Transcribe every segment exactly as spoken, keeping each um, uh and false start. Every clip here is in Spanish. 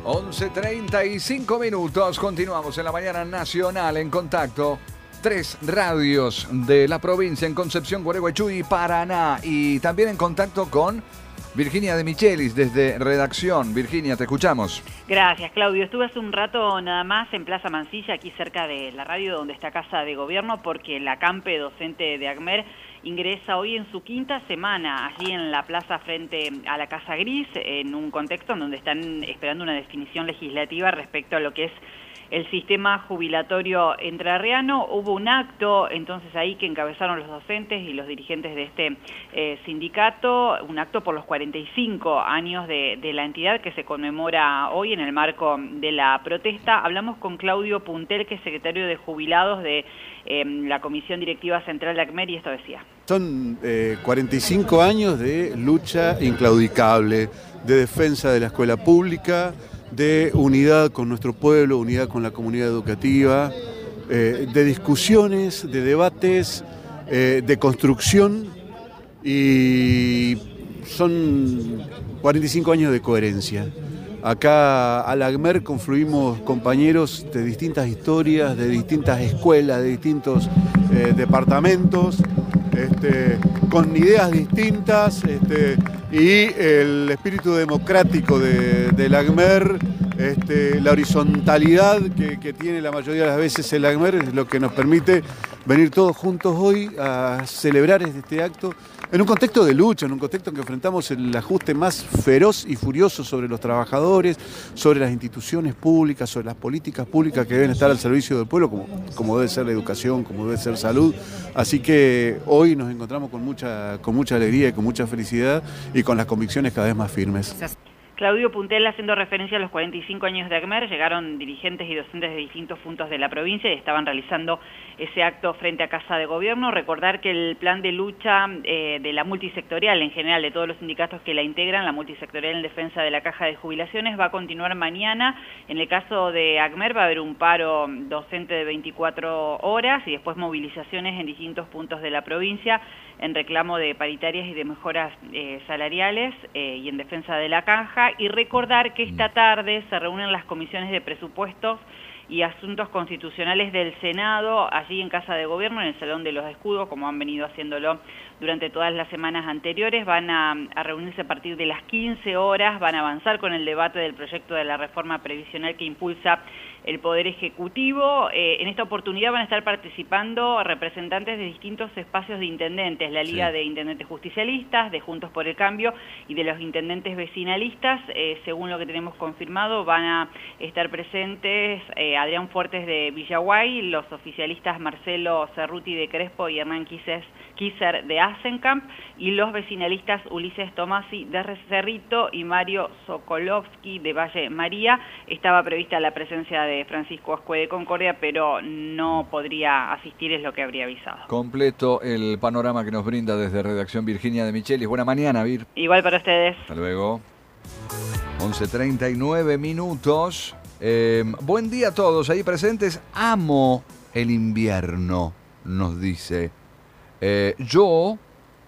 once treinta y cinco minutos, continuamos en la mañana nacional en contacto. Tres radios de la provincia en Concepción, Gualeguaychú y Paraná. Y también en contacto con Virginia de Michelis desde redacción. Virginia, te escuchamos. Gracias, Claudio. Estuve hace un rato nada más en Plaza Mansilla, aquí cerca de la radio donde está Casa de Gobierno, porque la CAMPE docente de ACMER ingresa hoy en su quinta semana allí en la plaza frente a la Casa Gris, en un contexto en donde están esperando una definición legislativa respecto a lo que es el sistema jubilatorio entrerriano. Hubo un acto entonces ahí que encabezaron los docentes y los dirigentes de este eh, sindicato, un acto por los cuarenta y cinco años de, de la entidad que se conmemora hoy en el marco de la protesta. Hablamos con Claudio Puntel, que es secretario de jubilados de eh, la Comisión Directiva Central de ACMER, y esto decía. Son eh, cuarenta y cinco años de lucha inclaudicable, de defensa de la escuela pública, de unidad con nuestro pueblo, unidad con la comunidad educativa, eh, de discusiones, de debates, eh, de construcción, y son cuarenta y cinco años de coherencia. Acá al ACMER confluimos compañeros de distintas historias, de distintas escuelas, de distintos eh, departamentos, este, con ideas distintas, este, y el espíritu democrático de, del ACMER, este, la horizontalidad que, que tiene la mayoría de las veces el ACMER, es lo que nos permite venir todos juntos hoy a celebrar este acto en un contexto de lucha, en un contexto en que enfrentamos el ajuste más feroz y furioso sobre los trabajadores, sobre las instituciones públicas, sobre las políticas públicas que deben estar al servicio del pueblo, como, como debe ser la educación, como debe ser salud. Así que hoy nos encontramos con mucha, con mucha alegría y con mucha felicidad y con las convicciones cada vez más firmes. Claudio Puntel, haciendo referencia a los cuarenta y cinco años de ACMER, llegaron dirigentes y docentes de distintos puntos de la provincia y estaban realizando ese acto frente a Casa de Gobierno. Recordar que el plan de lucha eh, de la multisectorial, en general, de todos los sindicatos que la integran, la multisectorial en defensa de la caja de jubilaciones, va a continuar mañana. En el caso de ACMER va a haber un paro docente de veinticuatro horas y después movilizaciones en distintos puntos de la provincia en reclamo de paritarias y de mejoras eh, salariales eh, y en defensa de la caja. Y recordar que esta tarde se reúnen las comisiones de presupuestos y asuntos constitucionales del Senado, allí en Casa de Gobierno, en el Salón de los Escudos, como han venido haciéndolo durante todas las semanas anteriores. Van a, a reunirse a partir de las quince horas, van a avanzar con el debate del proyecto de la reforma previsional que impulsa el Poder Ejecutivo. Eh, en esta oportunidad van a estar participando representantes de distintos espacios de intendentes, la Liga sí. de Intendentes Justicialistas, de Juntos por el Cambio y de los intendentes vecinalistas. Eh, según lo que tenemos confirmado, van a estar presentes eh, Adrián Fuertes de Villaguay, los oficialistas Marcelo Cerruti de Crespo y Hernán Quises, Kisser de Asenkamp, y los vecinalistas Ulises Tomasi de Cerrito y Mario Sokolovsky de Valle María. Estaba prevista la presencia de Francisco Ascue de Concordia, pero no podría asistir, es lo que habría avisado. Completo el panorama que nos brinda desde redacción Virginia de Michelis. Buena mañana, Vir. Igual para ustedes. Hasta luego. once treinta y nueve minutos. Eh, buen día a todos ahí presentes. Amo el invierno, nos dice. Eh, yo,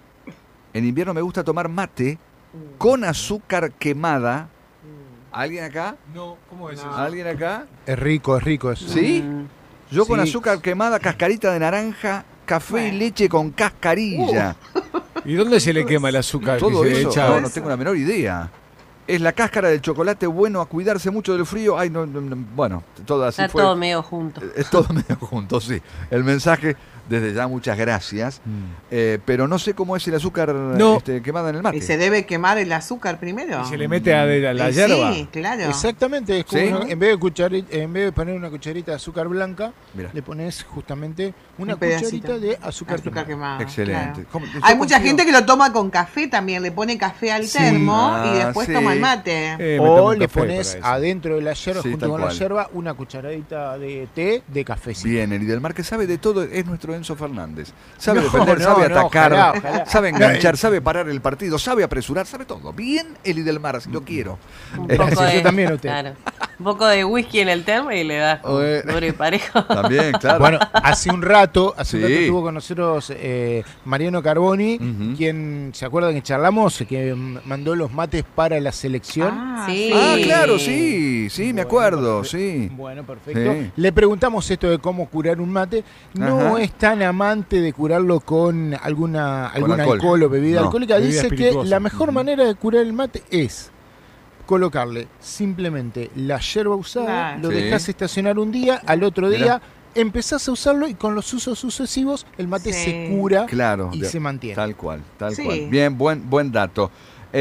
en invierno me gusta tomar mate con azúcar quemada. ¿Alguien acá? No, ¿cómo es eso? ¿Alguien acá? Es rico, es rico eso. ¿Sí? Yo sí. Con azúcar quemada, cascarita de naranja, café bueno. y leche con cascarilla. Uh. ¿Y dónde se le quema el azúcar? Todo que se eso, echa? no, no tengo la menor idea. Es la cáscara del chocolate bueno, a cuidarse mucho del frío. Ay, no, no, no bueno, todo así Está fue. todo medio junto. Es todo medio junto, sí. El mensaje, desde ya, muchas gracias. Mm. Eh, pero no sé cómo es el azúcar no. este, quemada en el mate. ¿Y se debe quemar el azúcar primero? Y se le mete a, a la eh, hierba. Sí, claro. Exactamente. Es como ¿Sí? una, en, vez de cucharita, en vez de poner una cucharita de azúcar blanca, Mirá. le pones justamente una Un cucharita de azúcar, azúcar quemada. quemado. Excelente. Claro. Hay mucha consigo? gente que lo toma con café también. Le pone café al termo sí. ah, y después sí. toma el mate. Eh, o le pones adentro de la yerba, sí, junto con cual. la yerba, una cucharadita de té de café. Bien, el Idelmar, que sabe de todo, es nuestro Enzo Fernández. Sabe no, defender, no, sabe no, atacar, ojalá, ojalá. sabe enganchar, sabe parar el partido, sabe apresurar, sabe todo. Bien el Idelmar, así lo quiero. Un Gracias, poco de, yo también a usted. Claro. Un poco de whisky en el termo y le das Oye. duro y parejo. También, claro. Bueno, hace un rato, hace un Sí. rato estuvo con nosotros eh, Mariano Carboni, Ujú. quien, ¿se acuerdan que charlamos? Que m- mandó los mates para la selección. Ah, Sí. Ah, claro, sí, sí, me Bueno, acuerdo, perfe- sí. Bueno, perfecto. Sí. Le preguntamos esto de cómo curar un mate. No Ajá. es tan amante de curarlo con alguna algún alcohol. alcohol. o bebida No. alcohólica. Bebida Dice que espirituosa. la mejor manera de curar el mate es colocarle simplemente la yerba usada, Claro. lo Sí. dejas estacionar un día, al otro Mirá. día empezás a usarlo y con los usos sucesivos el mate Sí. se cura Claro, y de- se mantiene. tal cual, tal Sí. cual. Bien, buen, buen dato.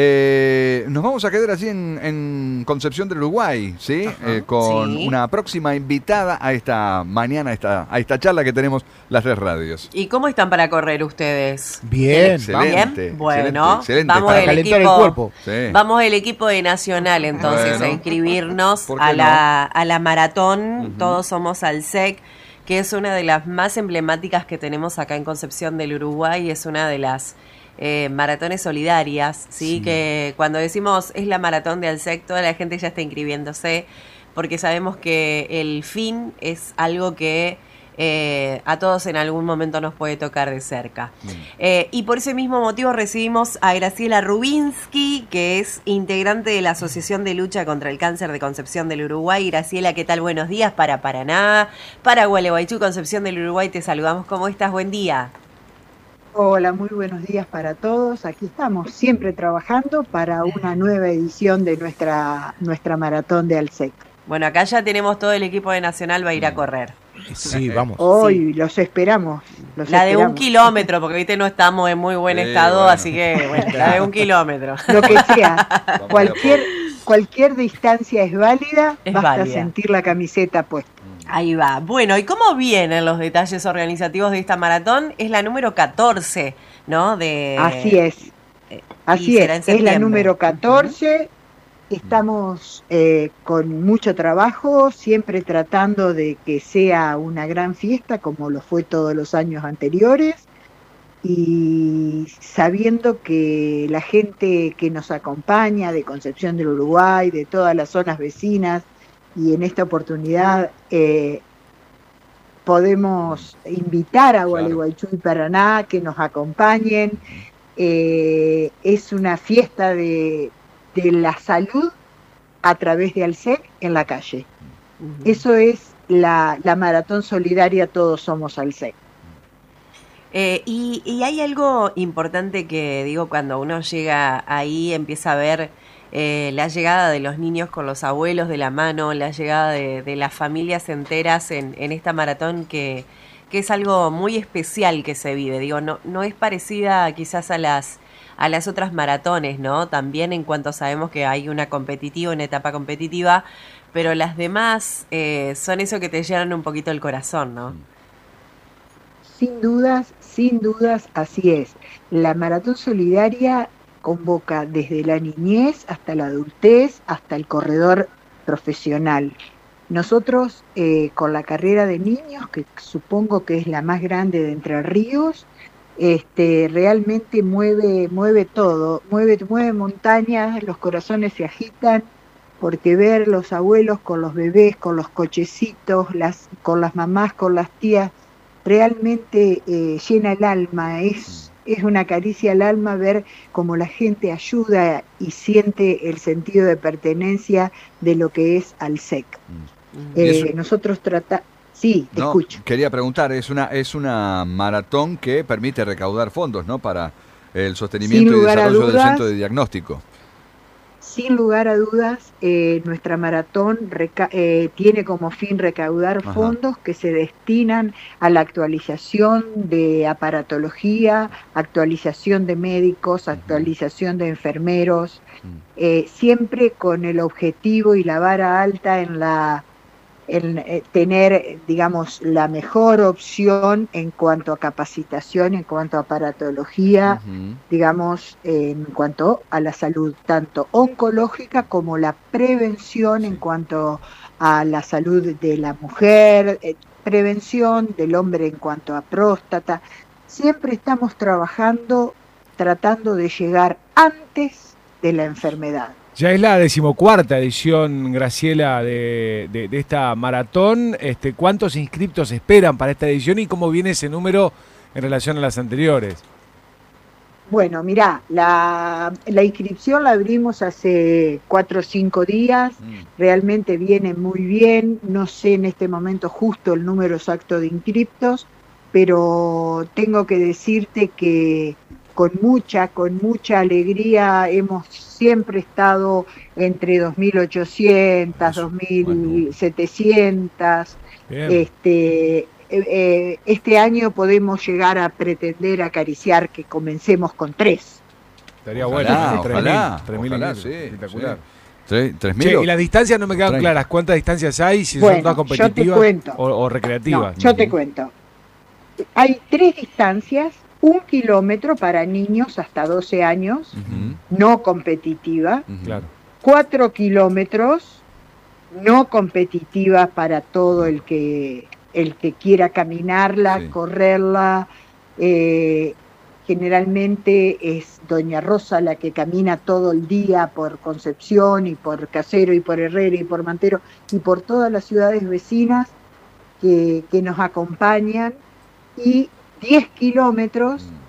Eh, nos vamos a quedar allí en, en Concepción del Uruguay, ¿sí? Eh, con Sí. una próxima invitada a esta mañana, a esta, a esta charla que tenemos las tres radios. ¿Y cómo están para correr ustedes? Bien, Excelente. Bien, bueno, excelente, excelente. vamos para el calentar equipo, el cuerpo. Sí. Vamos el equipo de Nacional entonces Bueno. a inscribirnos ¿Por qué a la, a la maratón. Ujú. Todos somos al S E C, que es una de las más emblemáticas que tenemos acá en Concepción del Uruguay, es una de las eh, maratones solidarias, ¿sí? Sí. Que cuando decimos es la maratón de Alsec, toda la gente ya está inscribiéndose, porque sabemos que el fin es algo que eh, a todos en algún momento nos puede tocar de cerca. Mm. Eh, y por ese mismo motivo recibimos a Graciela Rubinsky, que es integrante de la Asociación de Lucha contra el Cáncer de Concepción del Uruguay. Graciela, ¿qué tal? Buenos días para Paraná, para Gualeguaychú, Concepción del Uruguay. Te saludamos. ¿Cómo estás? Buen día. Hola, muy buenos días para todos. Aquí estamos siempre trabajando para una nueva edición de nuestra, nuestra maratón de Alsec. Bueno, acá ya tenemos todo el equipo de Nacional va a ir a correr. Sí, vamos. Hoy los esperamos. Los La de un esperamos. kilómetro, porque viste no estamos en muy buen Sí, estado, bueno. así que bueno, la de un kilómetro. Lo que sea, Vamos cualquier, de a cualquier distancia es válida, Es basta válida. sentir la camiseta puesta. Ahí va. Bueno, ¿y cómo vienen los detalles organizativos de esta maratón? Es la número catorce, ¿no? De, Así es, eh, así y será en es. Es la septiembre. número catorce. Estamos eh, con mucho trabajo, siempre tratando de que sea una gran fiesta como lo fue todos los años anteriores y sabiendo que la gente que nos acompaña de Concepción del Uruguay, de todas las zonas vecinas y en esta oportunidad eh, podemos invitar a Gualeguaychú y Paraná que nos acompañen. Eh, es una fiesta de, de la salud a través de Alsec en la calle. Ujú. Eso es la, la maratón solidaria Todos Somos Alsec. Eh, y, y hay algo importante que digo, cuando uno llega ahí empieza a ver eh, la llegada de los niños con los abuelos de la mano, la llegada de, de las familias enteras en, en esta maratón que, que es algo muy especial que se vive. Digo, no, no es parecida quizás a las a las otras maratones, ¿no? También en cuanto sabemos que hay una competitiva, una etapa competitiva, pero las demás eh, son eso que te llenan un poquito el corazón, ¿no? Sin dudas, sin dudas, así es. La maratón solidaria convoca desde la niñez hasta la adultez, hasta el corredor profesional. Nosotros, eh, con la carrera de niños, que supongo que es la más grande de Entre Ríos, este, realmente mueve, mueve todo, mueve, mueve montañas, los corazones se agitan, porque ver los abuelos con los bebés, con los cochecitos, las, con las mamás, con las tías, realmente eh, llena el alma, es, es una caricia al alma ver cómo la gente ayuda y siente el sentido de pertenencia de lo que es Alsec. Y Eh, eso- nosotros tratamos... Sí, te No, escucho. quería preguntar, es una, es una maratón que permite recaudar fondos, ¿no? Para el sostenimiento y lugar a desarrollo del dudas. centro de diagnóstico. Sin lugar a dudas, eh, nuestra maratón reca- eh, tiene como fin recaudar Ajá. fondos que se destinan a la actualización de aparatología, actualización de médicos, actualización de enfermeros, Mm. eh, siempre con el objetivo y la vara alta en la en eh, tener, digamos, la mejor opción en cuanto a capacitación, en cuanto a aparatología, Ujú. digamos, en cuanto a la salud, tanto oncológica como la prevención en cuanto a la salud de la mujer, eh, prevención del hombre en cuanto a próstata. Siempre estamos trabajando, tratando de llegar antes de la enfermedad. Ya es la decimocuarta edición, Graciela, de, de, de esta maratón. Este, ¿Cuántos inscriptos esperan para esta edición y cómo viene ese número en relación a las anteriores? Bueno, mirá, la, la inscripción la abrimos hace cuatro o cinco días, mm. realmente viene muy bien, no sé en este momento justo el número exacto de inscriptos, pero tengo que decirte que con mucha, con mucha alegría hemos siempre estado entre dos mil ochocientas, dos mil setecientas, bueno. este... Eh, este año podemos llegar a pretender acariciar que comencemos con tres. Estaría bueno, ojalá, ojalá, tres mil, ojalá, sí, espectacular. Sí. Tres, tres mil. Che, y las distancias no me quedan claras. ¿Cuántas distancias hay? Si bueno, son todas competitivas o, o recreativas. No, yo te cuento. Hay tres distancias, un kilómetro para niños hasta doce años, uh-huh. no competitiva, uh-huh. claro. cuatro kilómetros, no competitiva para todo el que el que quiera caminarla, sí. correrla, eh, generalmente es Doña Rosa la que camina todo el día por Concepción y por Casero y por Herrera y por Mantero y por todas las ciudades vecinas que, que nos acompañan, y diez kilómetros, mm.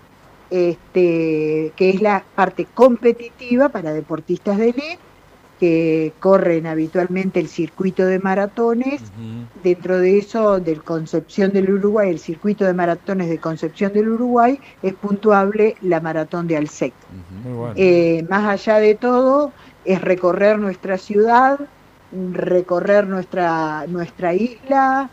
este, que es la parte competitiva para deportistas de élite, que corren habitualmente el circuito de maratones, uh-huh. dentro de eso, del Concepción del Uruguay, el circuito de maratones de Concepción del Uruguay, es puntuable la maratón de Alsec. Uh-huh. Bueno. Eh, más allá de todo, es recorrer nuestra ciudad, recorrer nuestra, nuestra isla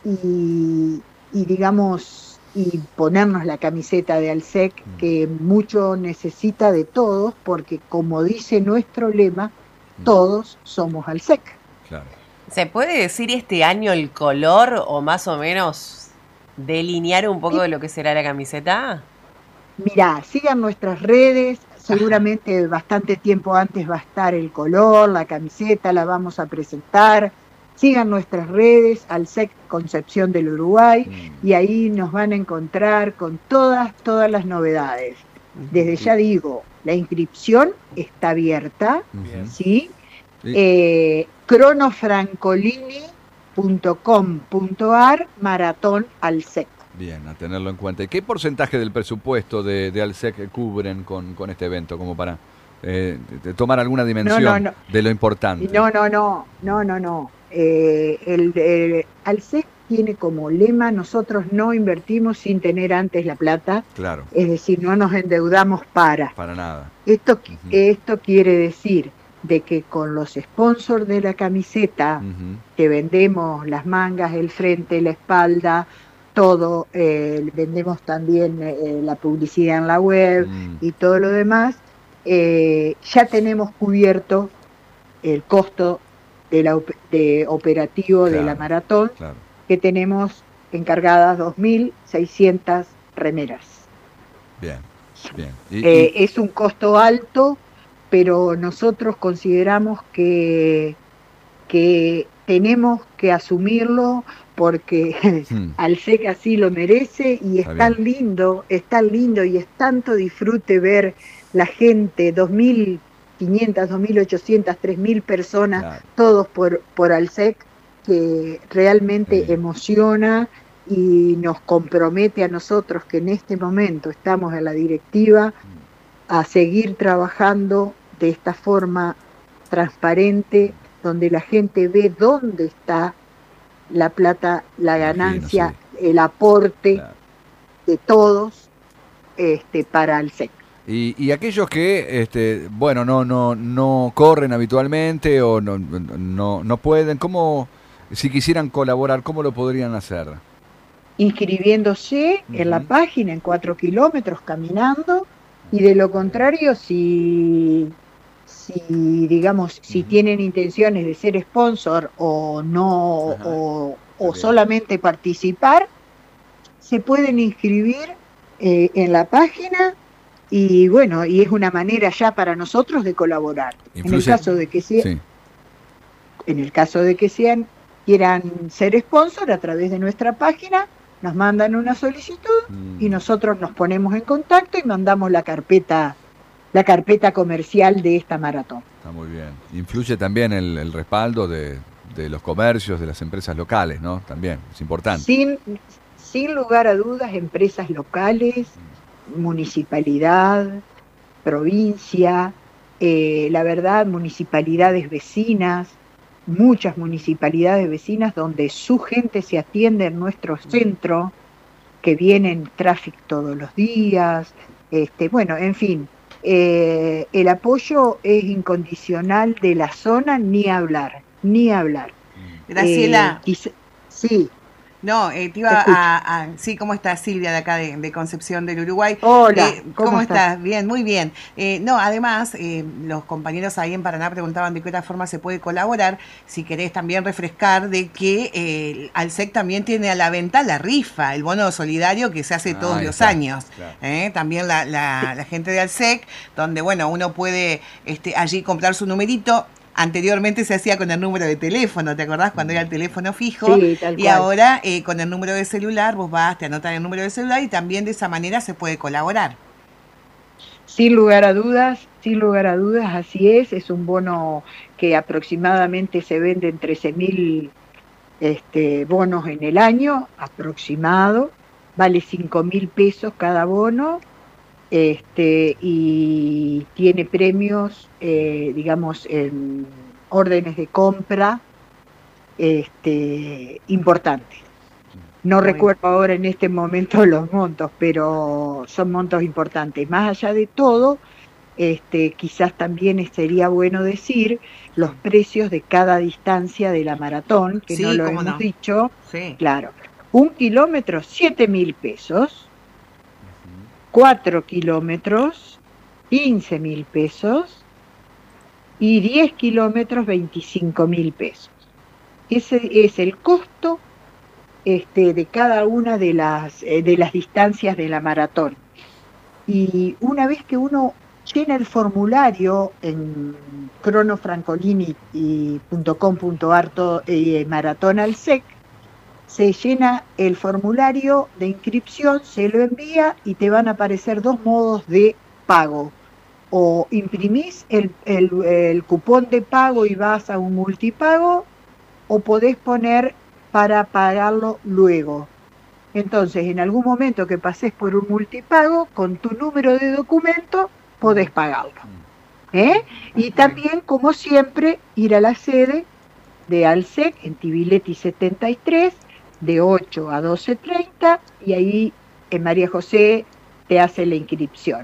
y, y digamos, y ponernos la camiseta de Alsec, uh-huh. que mucho necesita de todos, porque como dice nuestro lema, todos somos Alsec. Claro. ¿Se puede decir este año el color o más o menos delinear un poco de lo que será la camiseta? Mirá, sigan nuestras redes, seguramente bastante tiempo antes va a estar el color, la camiseta, la vamos a presentar. Sigan nuestras redes, Alsec Concepción del Uruguay, mm. y ahí nos van a encontrar con todas, todas las novedades. Desde ya digo, la inscripción está abierta, bien. ¿sí? sí. Eh, cronofrancolini punto com punto ar, maratón Alsec. Bien, a tenerlo en cuenta. ¿Y qué porcentaje del presupuesto de, de Alsec cubren con, con este evento, como para eh, de tomar alguna dimensión no, no, no. de lo importante? No, no, no, no, no, no. Eh, el, el Alsec tiene como lema: nosotros no invertimos sin tener antes la plata. Claro. Es decir, no nos endeudamos para. Para nada. Esto, uh-huh. esto quiere decir de que con los sponsors de la camiseta, uh-huh. que vendemos las mangas, el frente, la espalda, todo, eh, vendemos también eh, la publicidad en la web uh-huh. y todo lo demás, eh, ya tenemos cubierto el costo de la, de operativo claro. de la maratón. Claro. Que tenemos encargadas dos mil seiscientas remeras. Bien, bien. Y, eh, y... Es un costo alto, pero nosotros consideramos que, que tenemos que asumirlo porque hmm. Alsec así lo merece, y es Está tan bien. lindo, es tan lindo y es tanto disfrute ver la gente, dos mil quinientas, dos mil ochocientas, tres mil personas, claro. todos por, por Alsec, que realmente sí. emociona y nos compromete a nosotros, que en este momento estamos en la directiva, a seguir trabajando de esta forma transparente, donde la gente ve dónde está la plata, la ganancia, Imagino, sí. el aporte claro. de todos este, para Alsec. Y, y aquellos que, este, bueno, no, no, no corren habitualmente o no, no, no pueden, ¿cómo? Si quisieran colaborar, ¿cómo lo podrían hacer? Inscribiéndose uh-huh. en la página, en cuatro kilómetros caminando, y de lo contrario, si, si digamos, uh-huh. si tienen intenciones de ser sponsor o no, uh-huh. o, o solamente participar, se pueden inscribir eh, en la página, y bueno, y es una manera ya para nosotros de colaborar. Influye. En el caso de que sea, sí. en el caso de que sean quieran ser sponsor, a través de nuestra página nos mandan una solicitud mm. y nosotros nos ponemos en contacto y mandamos la carpeta la carpeta comercial de esta maratón. Está muy bien. Influye también el, el respaldo de, de los comercios, de las empresas locales, ¿no? También, es importante. Sin, sin lugar a dudas, empresas locales, municipalidad, provincia, eh, la verdad, municipalidades vecinas, muchas municipalidades vecinas donde su gente se atiende en nuestro centro, que viene en tráfico todos los días, este, bueno, en fin, eh, el apoyo es incondicional de la zona, ni hablar, ni hablar. Graciela. Eh, quizá, sí. No, eh, te iba a, a... Sí, ¿cómo estás, Silvia, de acá de, de Concepción del Uruguay? Hola, eh, ¿cómo, ¿cómo estás? estás? Bien, muy bien. Eh, no, además, eh, los compañeros ahí en Paraná preguntaban de qué otra forma se puede colaborar. Si querés también refrescar de que eh, Alsec también tiene a la venta la rifa, el bono solidario que se hace todos ah, los está, años. Claro. Eh, también la, la, la gente de Alsec, donde, bueno, uno puede este, allí comprar su numerito. Anteriormente se hacía con el número de teléfono, ¿te acordás? Cuando era el teléfono fijo. Sí, tal y cual. ahora eh, con el número de celular, vos vas, te anotan el número de celular y también de esa manera se puede colaborar. Sin lugar a dudas, sin lugar a dudas, así es. Es un bono que aproximadamente se vende en trece mil este, bonos en el año, aproximado. Vale cinco mil pesos cada bono. Este, y tiene premios, eh, digamos, en órdenes de compra este, importantes. No Muy recuerdo ahora en este momento los montos, pero son montos importantes. Más allá de todo, este, quizás también sería bueno decir los precios de cada distancia de la maratón, que Sí, no lo cómo hemos no. dicho. Sí. Claro, un kilómetro, siete mil pesos. cuatro kilómetros, quince mil pesos, y diez kilómetros, veinticinco mil pesos. Ese es el costo este, de cada una de las, eh, de las distancias de la maratón. Y una vez que uno llena el formulario en cronofrancolini punto com punto ar eh, Maratón Alsec, se llena el formulario de inscripción, se lo envía y te van a aparecer dos modos de pago. O imprimís el, el, el cupón de pago y vas a un multipago, o podés poner para pagarlo luego. Entonces, en algún momento que pases por un multipago, con tu número de documento, podés pagarlo. ¿Eh? Y también, como siempre, ir a la sede de Alsec en Tibiletti setenta y tres, de ocho a doce treinta, y ahí en María José te hace la inscripción.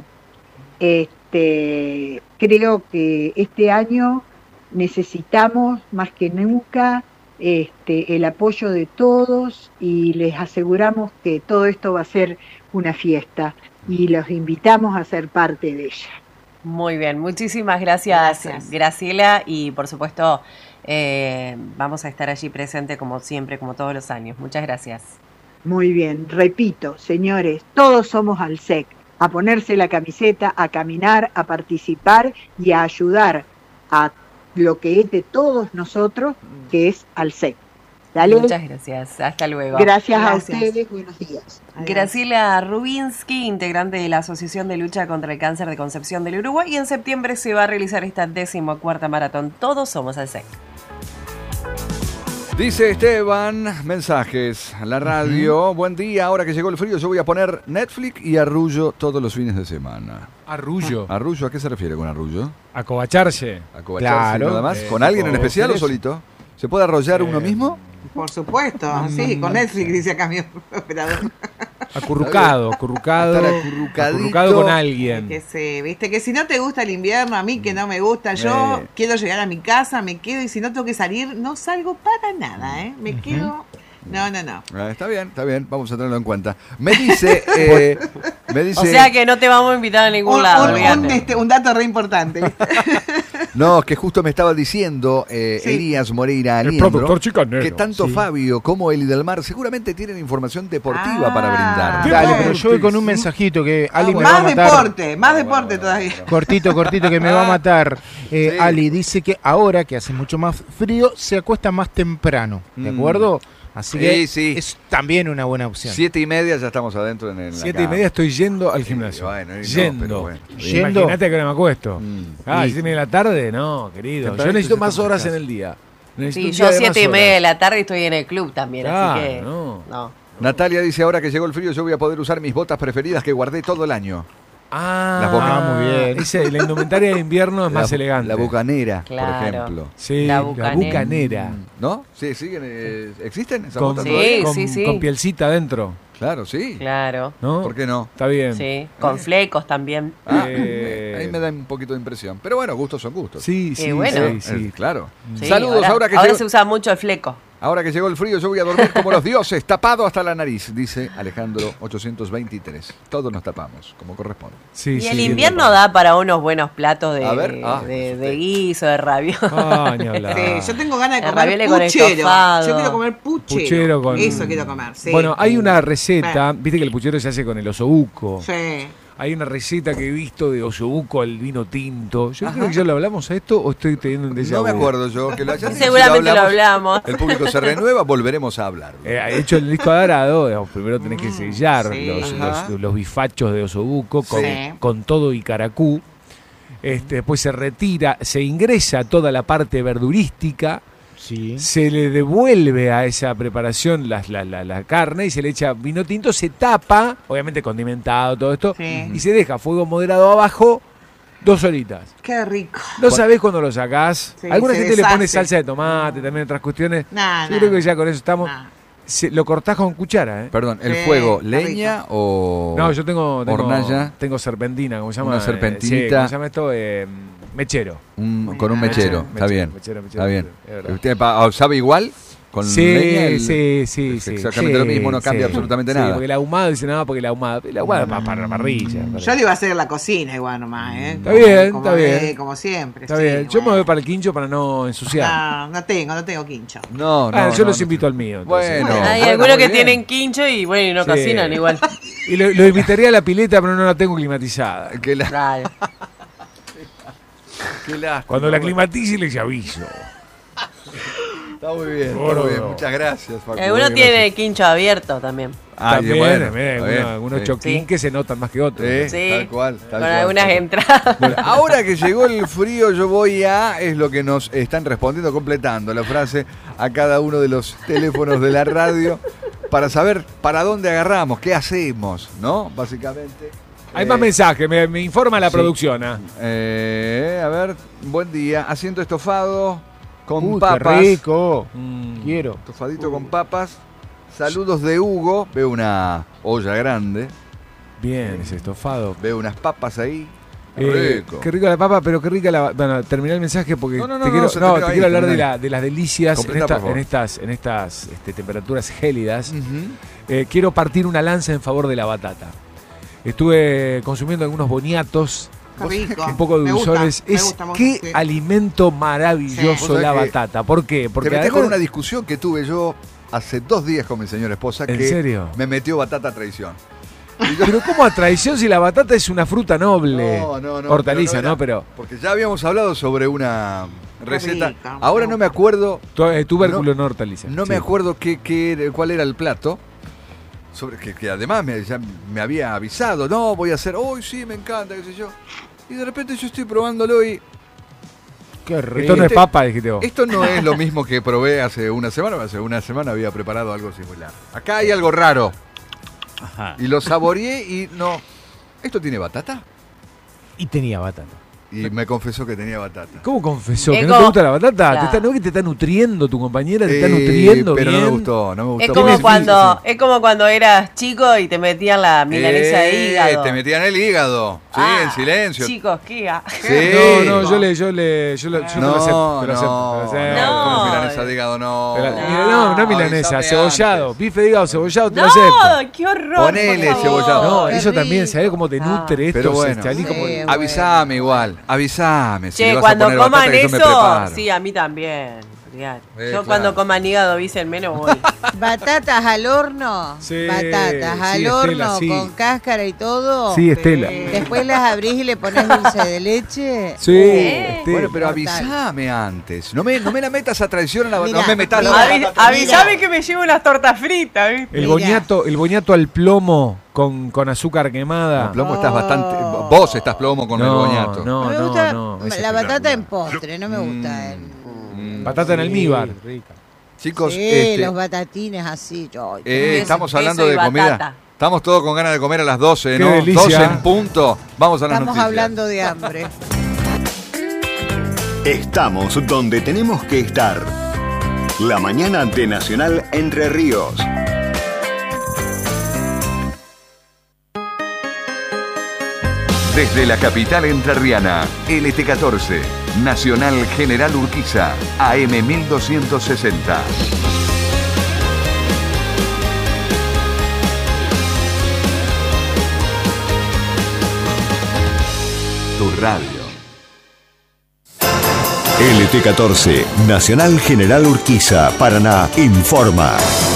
Este, creo que este año necesitamos más que nunca este, el apoyo de todos, y les aseguramos que todo esto va a ser una fiesta y los invitamos a ser parte de ella. Muy bien, muchísimas gracias, Gracias. Graciela, y por supuesto eh, vamos a estar allí presente como siempre, como todos los años. Muchas gracias. Muy bien, repito, señores, todos somos Alsec, a ponerse la camiseta, a caminar, a participar y a ayudar a lo que es de todos nosotros, que es Alsec. Dale. Muchas gracias, hasta luego. Gracias, Gracias. a ustedes, buenos días. Adiós. Graciela Rubinsky, integrante de la Asociación de Lucha contra el Cáncer de Concepción del Uruguay, y en septiembre se va a realizar esta decimocuarta maratón. Todos somos Alsec. Dice Esteban, mensajes a la radio. Uh-huh. Buen día, ahora que llegó el frío yo voy a poner Netflix y arrullo todos los fines de semana. Arrullo. ¿Arrullo? ¿A qué se refiere con arrullo? Acobacharse. ¿Acobacharse Claro. nada más? Eh, ¿Con alguien en tipo, especial o eso. solito? ¿Se puede arrollar Eh, uno mismo? Por supuesto, sí, con Netflix, dice acá mi operador. Acurrucado, acurrucado. Estar acurrucadito. Acurrucado con alguien. Que se, viste, que si no te gusta el invierno, a mí que no me gusta, yo Eh. quiero llegar a mi casa, me quedo, y si no tengo que salir, no salgo para nada, ¿eh? Me quedo... No, no, no. Ah, está bien, está bien, vamos a tenerlo en cuenta. Me dice, eh, me dice... O sea que no te vamos a invitar a ningún Un, lado. un- olvídate. un, este, un dato re importante, ¿viste? No, que justo me estaba diciendo eh, Sí. Elías Moreira El Aliendro, productor chicanero. que tanto Sí. Fabio como Eli del Mar seguramente tienen información deportiva Ah. para brindar. Dale, pero yo voy con un mensajito que Ali me va a Más matar. deporte, más Ah, deporte bueno, todavía. bueno. Cortito, cortito, que me va a matar. Eh, Sí. Ali dice que ahora que hace mucho más frío, se acuesta más temprano. ¿De Mm. acuerdo? Así Sí, que sí. es también una buena opción. Siete y media ya estamos adentro en el. Siete y media estoy yendo al gimnasio. bueno, no, yendo. pero bueno. Yendo. Imagínate que no me acuesto. Mm. Ah, Y- siete y media de la tarde, no, querido. Tempranito Yo necesito ya más estamos en horas en casa. el día. Necesito Sí, un yo día de siete y más media de horas. la tarde estoy en el club también, Claro, así que... no. no. Natalia dice, ahora que llegó el frío yo voy a poder usar mis botas preferidas que guardé todo el año. Ah, Las boca- Ah, muy bien. Ese, la indumentaria de invierno es más La- elegante. La bucanera, Claro. por ejemplo. Sí, La la bucanera. bucanera. ¿No? Sí, siguen, eh, ¿existen esas Con, botas Sí, todavía? con, sí, sí. con pielcita adentro, Claro, sí. Claro, ¿no? ¿Por qué no? Está bien. sí. Con flecos también. Ah, Eh, ahí me da un poquito de impresión. Pero bueno, gustos son gustos. Sí, sí, Y bueno. sí, sí. Eh, claro. Sí, Saludos, ahora, ahora, que ahora llegó, se usa mucho el fleco. ahora que llegó el frío yo voy a dormir como los dioses, tapado hasta la nariz, dice Alejandro ochocientos veintitrés. Todos nos tapamos, como corresponde. Sí, Y sí, el sí, invierno papá. da para unos buenos platos de, A ver, ah, de, usted. de guiso, de ravioli. Ah, ni hablar. Sí, yo tengo ganas de El comer ravioli con puchero. estofado. Yo quiero comer puchero. Puchero con- Eso quiero comer, sí. Bueno, hay una receta, viste que el puchero se hace con el osobuco. Sí. Hay una receta que he visto de osobuco al vino tinto. Yo creo que ya lo hablamos a esto o estoy teniendo un déjà No me vu? acuerdo yo que lo hayas dicho, Seguramente si lo hablamos. El público se renueva, volveremos a hablarlo. Eh, de hecho, el disco dorado, digamos, primero tenés que sellar sí. los, Ajá. los, los bifachos de osobuco con, Sí. con todo y caracú. Este, después se retira, se ingresa toda la parte verdurística, Sí. se le devuelve a esa preparación la, la, la, la carne y se le echa vino tinto, se tapa, obviamente condimentado todo esto, Sí. y se deja a fuego moderado abajo dos horitas. Qué rico. No sabés cuándo lo sacás. Sí, Alguna se gente le pone deshace. salsa de tomate, también otras cuestiones. Nah, Yo nah. creo que ya con eso estamos. Nah. Se- lo cortás con cuchara, ¿eh? Perdón, ¿el Sí, fuego, está leña o No, yo tengo, tengo, hornalla? tengo serpentina, ¿cómo se llama? Una Eh, serpentinita. sí, ¿cómo se llama esto? Eh, mechero. Un- con un mechero? Mechero, Está bien, mechero, mechero, está bien. mechero, es verdad. ¿Usted pa- ¿Sabe igual? ¿Con Sí, leña? el- sí, sí, es sí. exactamente sí, lo mismo, no cambia sí. absolutamente Sí, nada. porque el ahumado dice nada, porque el ahumado, el ahumado es para, para la parrilla. para- Yo le iba a hacer la cocina igual nomás, ¿eh? Está bien, Como está de- bien. Como siempre. Está sí, bien, yo me bueno. voy para el quincho para no ensuciar. No, no tengo, no tengo quincho. No, no. Ah, yo no, los no. invito al mío. entonces. Bueno, Hay bueno, algunos muy que bien. tienen quincho y bueno, y no Sí. cocinan igual. Y lo, lo invitaría a la pileta, pero no la tengo climatizada. Qué, la- Claro. qué lástima. Cuando la Bueno, climatice les aviso. Está muy bien, está Gordo. muy bien. Muchas gracias, Facu. Eh, Uno Gracias. tiene quincho abierto también. Ah, También, bueno, mira, está algunos, bien, algunos sí. choquín Sí. que se notan más que otros. Sí. Sí. Tal cual, tal Con cual, algunas tal cual. entradas. Bueno, ahora que llegó el frío, yo voy a, es lo que nos están respondiendo, completando la frase a cada uno de los teléfonos de la radio para saber para dónde agarramos, qué hacemos, ¿no? Básicamente. Hay Eh, más mensajes, me, me informa la sí. producción. ¿ah? eh, a ver, buen día. Haciendo estofado con Uy, qué papas. rico. Mm. Quiero. Estofadito con papas. Saludos de Hugo. Veo una olla grande. Bien, ese estofado. Veo unas papas ahí. Eh, Rico. qué rica la papa, pero qué rica la. Bueno, terminé el mensaje porque No, no, no, te no, quiero, se no, terminó te ahí, quiero hablar de, terminó la, de las delicias en, Completa, esta- por favor. en estas, en estas este, temperaturas gélidas. Ujú. Eh, quiero partir una lanza en favor de la batata. Estuve consumiendo algunos boniatos, Qué rico. un poco de Me gusta, dulzores. me Es gusta mucho, qué sí. alimento Sí. maravilloso Vos la sabés que batata. ¿Por qué? Porque Te metés además- con una discusión que tuve yo hace dos días con mi señora esposa. ¿En que serio? Me metió batata a traición. Pero ¿cómo a traición si la batata es una fruta noble? No, no, no. Hortaliza, pero ¿no? era- Pero Porque ya habíamos hablado sobre una receta. rica, Ahora me no me gusta. acuerdo. tu- eh, tubérculo no, hortaliza. No sí. me acuerdo qué, qué- cuál era el plato. Sobre que, que además me, ya me había avisado. No, voy a hacer. Uy, sí, me encanta, qué sé yo. Y de repente yo estoy probándolo y. Qué rico. Esto no es Este- papa, dijiste vos. Esto no es lo mismo que probé hace una semana. Hace una semana había preparado algo similar. Acá hay algo raro. Ajá. Y lo saboreé y no. ¿Esto tiene batata? Y tenía batata. Y me confesó que tenía batata. ¿Cómo confesó? Es ¿Que no te como- gusta la batata? ¿Te Claro. está, ¿No que te está nutriendo tu compañera? ¿Te está Eh, nutriendo pero bien? no me gustó, no me gustó. Es Porque como sí, cuando, sí, sí. es como cuando eras chico y te metían la milanesa de Eh, hígado. Te metían el hígado. Sí, Ah, en silencio. Chicos, ¿qué? ha- Sí. No, no, yo le, yo le, yo, lo- yo te lo No, acepto, te lo no, acepto, te lo acepto. No. como milanesa de hígado, no. Te la- No. mira, no, no milanesa, Avísame cebollado, antes. bife de hígado cebollado, te lo acepto. No, qué horror. Ponele por favor. cebollado. No, qué eso también, rico. ¿sabés cómo te Ah. nutre esto? Pero Se bueno, salí Sí. como- bueno. Avisame igual, avisame. Si le Che, vas a cuando poner coman batata, que yo me eso, preparo. sí, a mí también. olvidar. Eh, Yo claro. cuando coman hígado bicenmeno voy. Batatas al horno. Sí, Batatas al sí, horno Estela, sí. con cáscara y todo. Sí, Estela. Después las abrís y le pones dulce de leche. Sí, ¿Eh? Estela. Bueno, pero Mortal. avisame antes. No me, no me la metas a traición a la Mirá, No me metas la mirá. Avi- batata. avisame que me llevo unas tortas fritas, ¿viste? El Mirá. boñato, el boñato al plomo con, con azúcar quemada. No, plomo estás Oh. bastante. Vos estás plomo con el boñato. No, No me no, gusta no, es la batata espectacular. en postre, no me gusta. en- Mm. Batata en almíbar. rica. Chicos, Sí, este, los batatines así. Ay, eh, Queso, estamos queso hablando y de comida. batata. Estamos todos con ganas de comer a las doce, Qué ¿no? delicia. doce en punto. Vamos a las estamos noticias. hablando de hambre. Estamos donde tenemos que estar. La mañana de Nacional Entre Ríos. Desde la capital entrerriana, L T catorce, Nacional General Urquiza, A M mil doscientos sesenta. Tu radio. L T catorce, Nacional General Urquiza, Paraná, informa.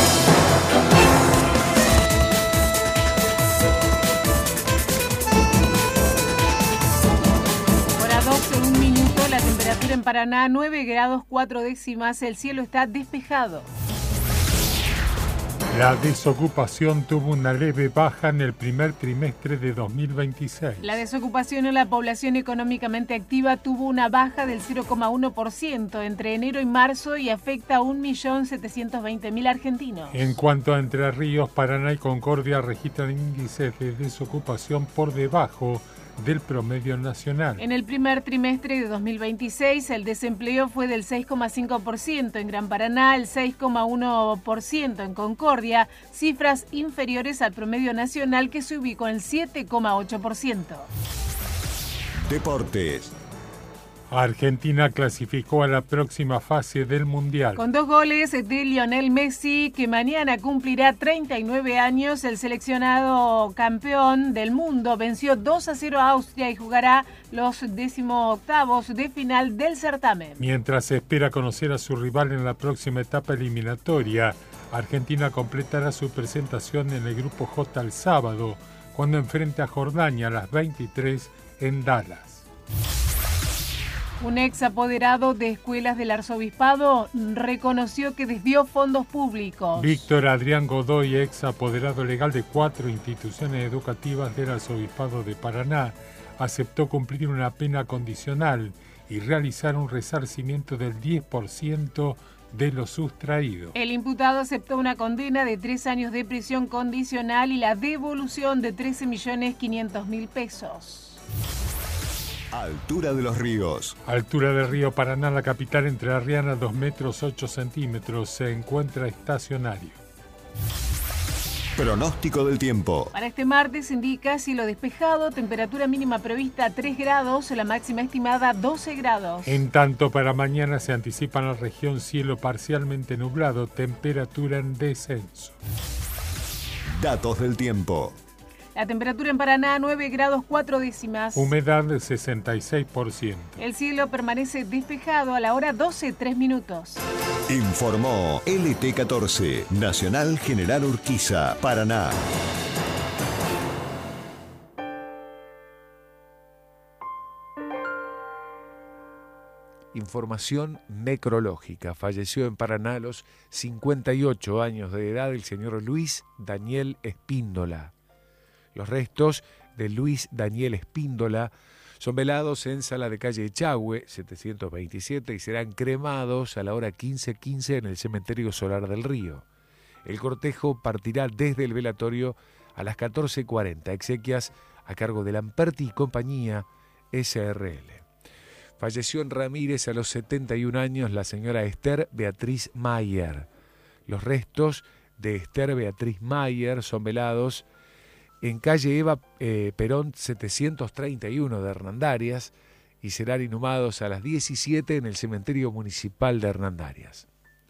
Hora doce, un minuto, la temperatura en Paraná nueve grados cuatro décimas, el cielo está despejado. La desocupación tuvo una leve baja en el primer trimestre de dos mil veintiséis. La desocupación en la población económicamente activa tuvo una baja del cero coma uno por ciento entre enero y marzo y afecta a un millón setecientos veinte mil argentinos. En cuanto a Entre Ríos, Paraná y Concordia registran índices de desocupación por debajo del promedio nacional. En el primer trimestre de dos mil veintiséis, el desempleo fue del seis coma cinco por ciento en Gran Paraná, el seis coma uno por ciento en Concordia, cifras inferiores al promedio nacional que se ubicó en el siete coma ocho por ciento. Deportes. Argentina clasificó a la próxima fase del Mundial. Con dos goles de Lionel Messi, que mañana cumplirá treinta y nueve años, el seleccionado campeón del mundo venció dos a cero a Austria y jugará los decimoctavos de final del certamen. Mientras se espera conocer a su rival en la próxima etapa eliminatoria, Argentina completará su presentación en el Grupo J el sábado, cuando enfrente a Jordania a las veintitrés en Dallas. Un ex apoderado de escuelas del arzobispado reconoció que desvió fondos públicos. Víctor Adrián Godoy, ex apoderado legal de cuatro instituciones educativas del arzobispado de Paraná, aceptó cumplir una pena condicional y realizar un resarcimiento del diez por ciento de lo sustraído. El imputado aceptó una condena de tres años de prisión condicional y la devolución de trece millones quinientos mil pesos. Altura de los ríos. Altura del río Paraná, la capital entrerriana, dos metros ocho centímetros, se encuentra estacionario. Pronóstico del tiempo. Para este martes indica cielo despejado, temperatura mínima prevista tres grados, la máxima estimada doce grados. En tanto, para mañana se anticipa en la región cielo parcialmente nublado, temperatura en descenso. Datos del tiempo. La temperatura en Paraná nueve grados cuatro décimas. Humedad del sesenta y seis por ciento. El cielo permanece despejado a la hora doce, tres minutos. Informó L T catorce, Nacional General Urquiza, Paraná. Información necrológica. Falleció en Paraná a los cincuenta y ocho años de edad el señor Luis Daniel Espíndola. Los restos de Luis Daniel Espíndola son velados en Sala de Calle Echagüe, setecientos veintisiete, y serán cremados a la hora quince quince en el Cementerio Solar del Río. El cortejo partirá desde el velatorio a las catorce cuarenta. Exequias a cargo de Lamperti y Compañía S R L. Falleció en Ramírez a los setenta y un años la señora Esther Beatriz Mayer. Los restos de Esther Beatriz Mayer son velados en calle Eva eh, Perón setecientos treinta y uno de Hernandarias y serán inhumados a las diecisiete en el cementerio municipal de Hernandarias.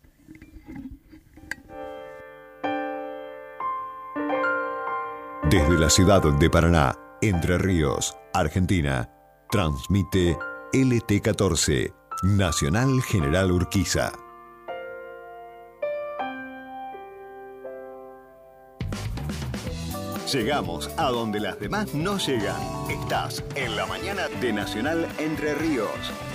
Desde la ciudad de Paraná, Entre Ríos, Argentina, transmite L T catorce, Nacional General Urquiza. Llegamos a donde las demás no llegan. Estás en la mañana de Nacional Entre Ríos.